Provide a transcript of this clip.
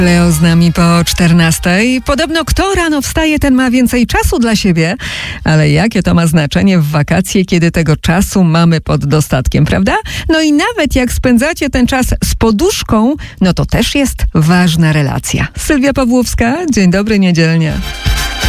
Leo z nami po 14:00. Podobno kto rano wstaje, ten ma więcej czasu dla siebie. Ale jakie to ma znaczenie w wakacje, kiedy tego czasu mamy pod dostatkiem, prawda? No i nawet jak spędzacie ten czas z poduszką, no to też jest ważna relacja. Sylwia Pawłowska, dzień dobry, niedzielnie.